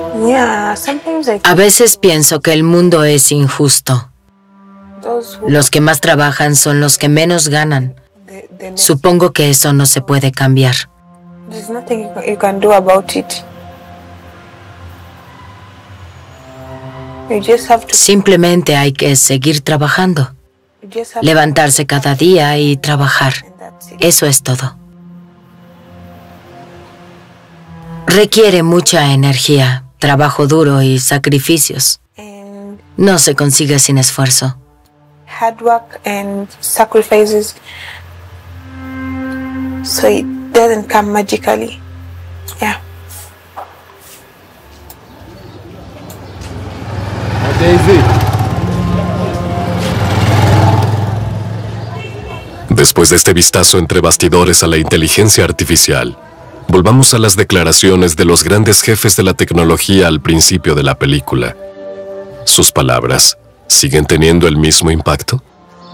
A veces pienso que el mundo es injusto. Los que más trabajan son los que menos ganan. Supongo que eso no se puede cambiar. Simplemente hay que seguir trabajando. Levantarse cada día y trabajar. Eso es todo. Requiere mucha energía, trabajo duro y sacrificios. No se consigue sin esfuerzo. Hard work and sacrifices, so it doesn't come magically. Después de este vistazo entre bastidores a la inteligencia artificial, volvamos a las declaraciones de los grandes jefes de la tecnología al principio de la película. ¿Sus palabras siguen teniendo el mismo impacto?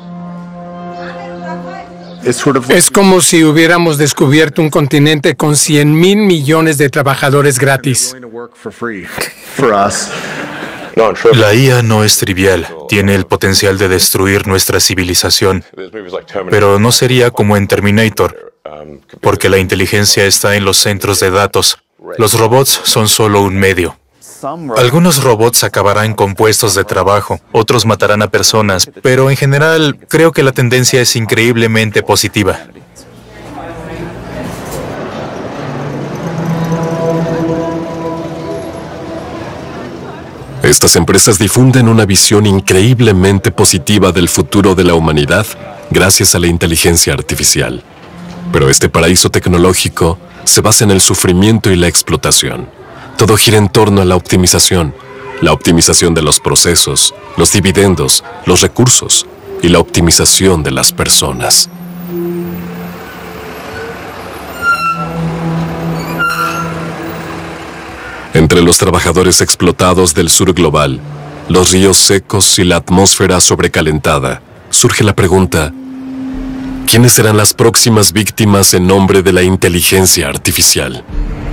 Es como si hubiéramos descubierto un continente con 100.000 millones de trabajadores gratis. La IA no es trivial, tiene el potencial de destruir nuestra civilización, pero no sería como en Terminator, porque la inteligencia está en los centros de datos. Los robots son solo un medio. Algunos robots acabarán con puestos de trabajo, otros matarán a personas, pero en general creo que la tendencia es increíblemente positiva. Estas empresas difunden una visión increíblemente positiva del futuro de la humanidad gracias a la inteligencia artificial. Pero este paraíso tecnológico se basa en el sufrimiento y la explotación. Todo gira en torno a la optimización de los procesos, los dividendos, los recursos y la optimización de las personas. Entre los trabajadores explotados del sur global, los ríos secos y la atmósfera sobrecalentada, surge la pregunta: ¿quiénes serán las próximas víctimas en nombre de la inteligencia artificial?